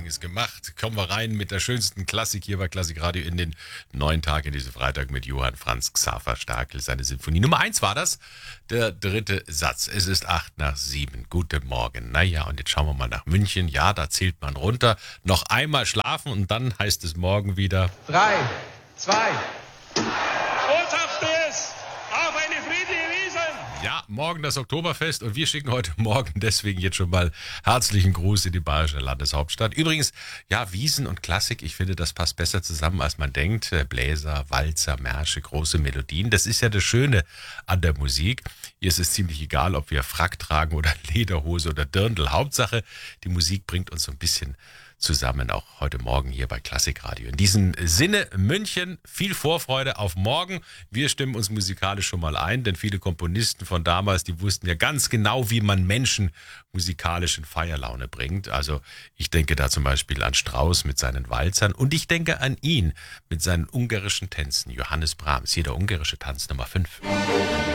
ist gemacht. Kommen wir rein mit der schönsten Klassik hier bei Klassik Radio in den neuen Tag, in diesem Freitag mit Johann Franz Xaver Starkel. Seine Sinfonie Nummer 1 war das, der dritte Satz. Es ist 8:07. Guten Morgen. Naja, und jetzt schauen wir mal nach München. Ja, da zählt man runter. Noch einmal schlafen und dann heißt es morgen wieder 3, 2. Botschaft auf eine friedliche Wiesn! Ja, morgen das Oktoberfest und wir schicken heute Morgen deswegen jetzt schon mal herzlichen Gruß in die bayerische Landeshauptstadt. Übrigens, ja, Wiesen und Klassik, ich finde, das passt besser zusammen, als man denkt. Bläser, Walzer, Märsche, große Melodien. Das ist ja das Schöne an der Musik. Hier ist es ziemlich egal, ob wir Frack tragen oder Lederhose oder Dirndl. Hauptsache, die Musik bringt uns so ein bisschen zusammen, auch heute Morgen hier bei Klassikradio. In diesem Sinne, München, viel Vorfreude auf morgen. Wir stimmen uns musikalisch schon mal ein, denn viele Komponisten von damals, die wussten ja ganz genau, wie man Menschen musikalisch in Feierlaune bringt. Also ich denke da zum Beispiel an Strauss mit seinen Walzern und ich denke an ihn mit seinen ungarischen Tänzen. Johannes Brahms, hier der ungarische Tanz Nummer 5.